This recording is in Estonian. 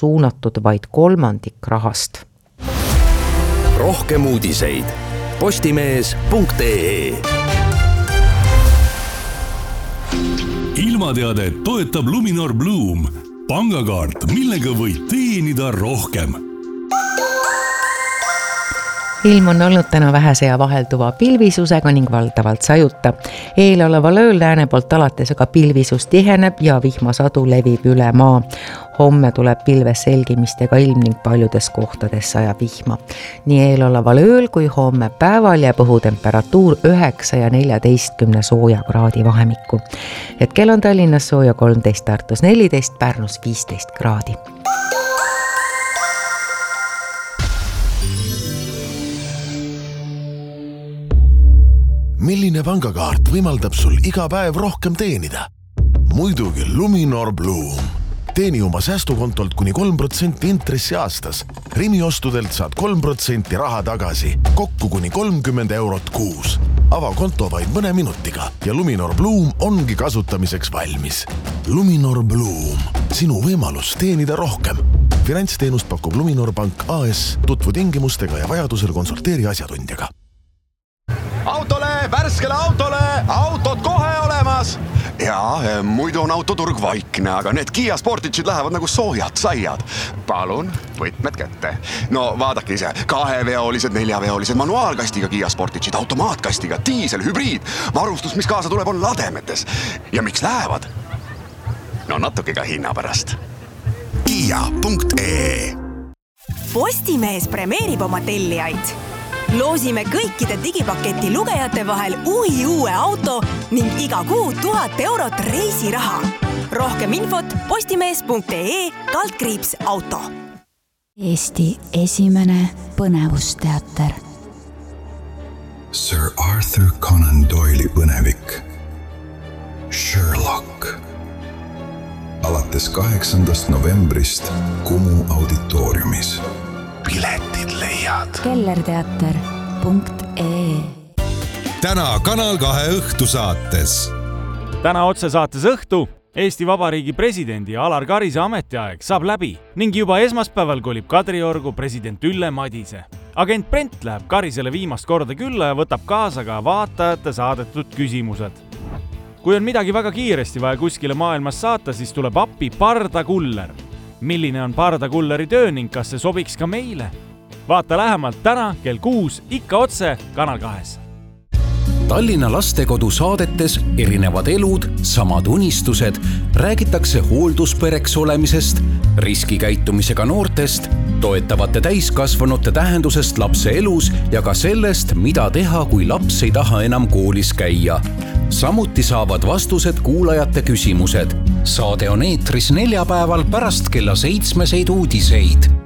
suunatud vaid 1/3 rahast. Rohkem uudiseid postimees.ee. Ilmateadet toetab Luminor Bloom, pangakaart, millega võid teenida rohkem. Ilm on olnud täna vähese ja vahelduva pilvisusega ning valdavalt sajuta. Eeloleval ööl lääne poolt alates aga pilvisus tiheneb ja vihmasadu levib üle maa. Homme tuleb pilves selgimistega ilm ning paljudes kohtades sajab vihma. Nii eeloleval ööl kui homme päeval jääb õhutemperatuur 9 ja 14 sooja kraadi vahemikku. Hetkel on Tallinnas sooja 13, Tartus 14, Pärnus 15 kraadi. Milline pangakaart võimaldab sul iga päev rohkem teenida? Muidugi Luminor Bloom. Teeni oma säästukontolt kuni 3% intressi aastas. Rimi ostudelt saad 3% raha tagasi, kokku kuni 30 eurot kuus. Ava konto vaid mõne minutiga ja Luminor Bloom ongi kasutamiseks valmis. Luminor Bloom, sinu võimalus teenida rohkem. Finantsteenust pakub Luminor Pank AS, tutvu tingimustega ja vajadusel konsulteeri asjatundjaga. Autole, värskele autole, autod kohe olemas. Ja muidu on autoturg vaikne, aga need Kia Sportage'id lähevad nagu soojad saiad. Palun, võtmed kätte. No vaadake ise, 2-veolised, 4-veolised, manuaalkastiga Kia Sportage'id, automaatkastiga, diisel, hübriid. Varustus, mis kaasa tuleb, on lademetes. Ja miks lähevad? No natuke ka hinna pärast. Kia.ee. Postimees premeerib oma tellijaid. Loosime kõikide digipaketi lugejate vahel uue auto ning iga kuu 1000 eurot reisiraha. Rohkem infot postimees.ee/auto. Eesti esimene põnevusteater. Sir Arthur Conan Doyle'i põnevik Sherlock. Alates 8. novembrist Kumu auditooriumis. Piletid leiad. kellerteater.ee. Täna Kanal 2 õhtusaates. Täna otsesaates õhtu Eesti Vabariigi presidendi Alar Karise ametiaeg saab läbi ning juba esmaspäeval kolib Kadriorgu president Ülle Madise. Agent Brent läheb Karisele viimast korda külla ja võtab kaasa ka vaatajate saadetud küsimused. Kui on midagi väga kiiresti vaja kuskile maailmas saata, siis tuleb appi Pardakuller. Milline on Pardakulleri töö ning kas see sobiks ka meile? Vaata lähemalt täna kell 6 ikka otse Kanal 2. Tallinna lastekodu saadetes Erinevad elud, samad unistused räägitakse hoolduspereks olemisest, riskikäitumisega noortest, toetavate täiskasvanute tähendusest lapse elus ja ka sellest, mida teha, kui laps ei taha enam koolis käia. Samuti saavad vastused kuulajate küsimused. Saade on eetris neljapäeval pärast kella 7 uudiseid.